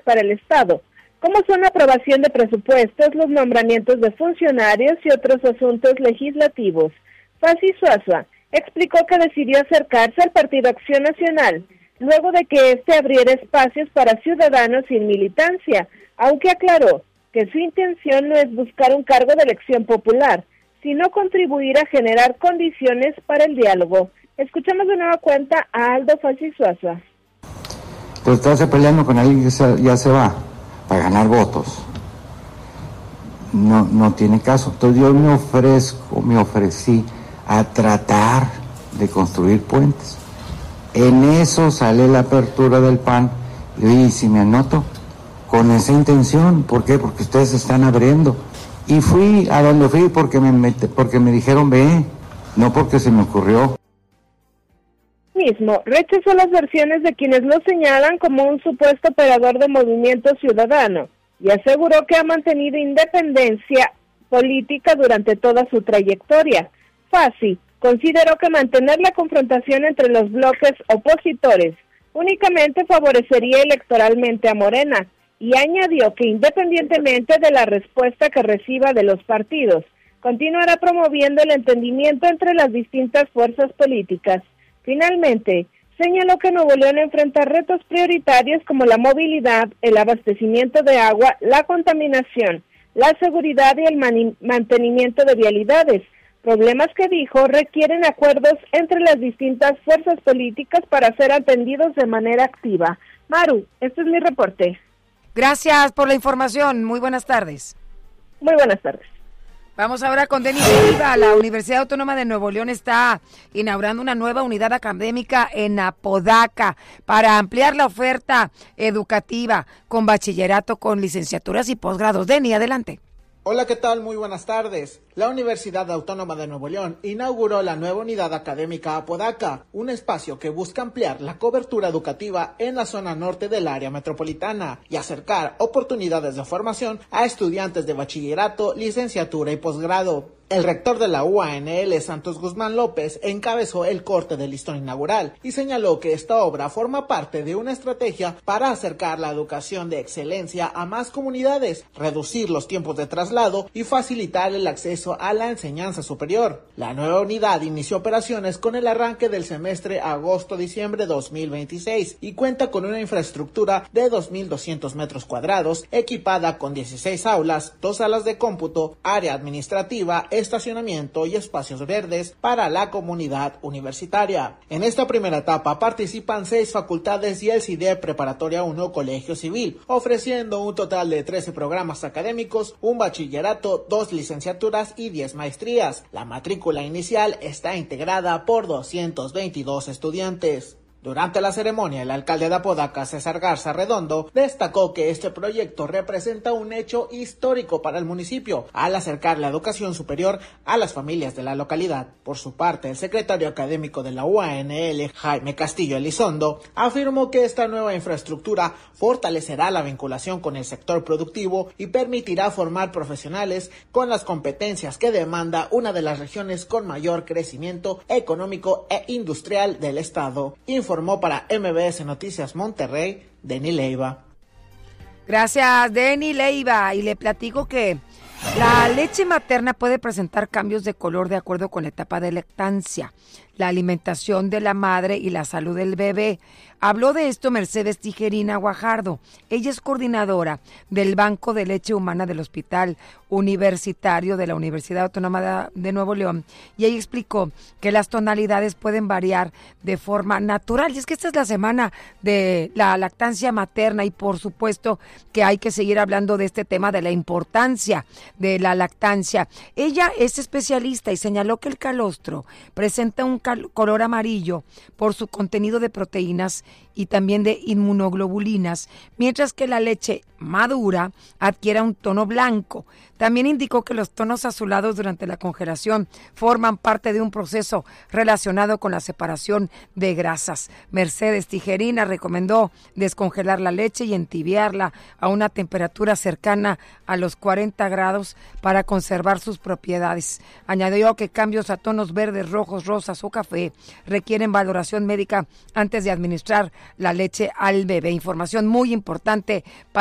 para el Estado, como son la aprobación de presupuestos, los nombramientos de funcionarios y otros asuntos legislativos. Fassi Suazua explicó que decidió acercarse al Partido Acción Nacional, luego de que éste abriera espacios para ciudadanos sin militancia, aunque aclaró que su intención no es buscar un cargo de elección popular, sino contribuir a generar condiciones para el diálogo. Escuchamos de nueva cuenta a Aldo Fassi Suazua. Pero estás peleando con alguien que ya se va para ganar votos. No tiene caso. Entonces yo me ofrecí a tratar de construir puentes. En eso sale la apertura del PAN y si me anoto con esa intención. ¿Por qué? Porque ustedes están abriendo. Y fui a donde fui porque me dijeron ve, no porque se me ocurrió. Mismo rechazó las versiones de quienes lo señalan como un supuesto operador de Movimiento Ciudadano y aseguró que ha mantenido independencia política durante toda su trayectoria. Fassi consideró que mantener la confrontación entre los bloques opositores únicamente favorecería electoralmente a Morena y añadió que independientemente de la respuesta que reciba de los partidos, continuará promoviendo el entendimiento entre las distintas fuerzas políticas. Finalmente, señaló que Nuevo León enfrenta retos prioritarios como la movilidad, el abastecimiento de agua, la contaminación, la seguridad y el mantenimiento de vialidades, problemas que dijo requieren acuerdos entre las distintas fuerzas políticas para ser atendidos de manera activa. Maru, este es mi reporte. Gracias por la información. Muy buenas tardes. Muy buenas tardes. Vamos ahora con Denis Leiva. La Universidad Autónoma de Nuevo León está inaugurando una nueva unidad académica en Apodaca para ampliar la oferta educativa con bachillerato, con licenciaturas y posgrados. Denis, adelante. Hola, ¿qué tal? Muy buenas tardes. La Universidad Autónoma de Nuevo León inauguró la nueva unidad académica Apodaca, un espacio que busca ampliar la cobertura educativa en la zona norte del área metropolitana y acercar oportunidades de formación a estudiantes de bachillerato, licenciatura y posgrado. El rector de la UANL, Santos Guzmán López, encabezó el corte del listón inaugural y señaló que esta obra forma parte de una estrategia para acercar la educación de excelencia a más comunidades, reducir los tiempos de traslado y facilitar el acceso a la enseñanza superior. La nueva unidad inició operaciones con el arranque del semestre agosto-diciembre 2026 y cuenta con una infraestructura de 2.200 metros cuadrados, equipada con 16 aulas, 2 salas de cómputo, área administrativa, estacionamiento y espacios verdes para la comunidad universitaria. En esta primera etapa participan 6 facultades y el CIDE Preparatoria 1 Colegio Civil, ofreciendo un total de 13 programas académicos, un bachillerato, 2 licenciaturas y 10 maestrías. La matrícula inicial está integrada por 222 estudiantes. Durante la ceremonia, el alcalde de Apodaca, César Garza Redondo, destacó que este proyecto representa un hecho histórico para el municipio al acercar la educación superior a las familias de la localidad. Por su parte, el secretario académico de la UANL, Jaime Castillo Elizondo, afirmó que esta nueva infraestructura fortalecerá la vinculación con el sector productivo y permitirá formar profesionales con las competencias que demanda una de las regiones con mayor crecimiento económico e industrial del estado. Informó para MBS Noticias Monterrey, Denis Leiva. Gracias, Denis Leiva. Y le platico que la leche materna puede presentar cambios de color de acuerdo con la etapa de lactancia, la alimentación de la madre y la salud del bebé. Habló de esto Mercedes Tijerina Guajardo. Ella es coordinadora del Banco de Leche Humana del Hospital Universitario de la Universidad Autónoma de Nuevo León, y ella explicó que las tonalidades pueden variar de forma natural. Y es que esta es la semana de la lactancia materna y por supuesto que hay que seguir hablando de este tema de la importancia de la lactancia. Ella es especialista y señaló que el calostro presenta un color amarillo por su contenido de proteínas y también de inmunoglobulinas, mientras que la leche madura adquiere un tono blanco. También indicó que los tonos azulados durante la congelación forman parte de un proceso relacionado con la separación de grasas. Mercedes Tijerina recomendó descongelar la leche y entibiarla a una temperatura cercana a los 40 grados para conservar sus propiedades. Añadió que cambios a tonos verdes, rojos, rosas o café requieren valoración médica antes de administrar la leche al bebé. Información muy importante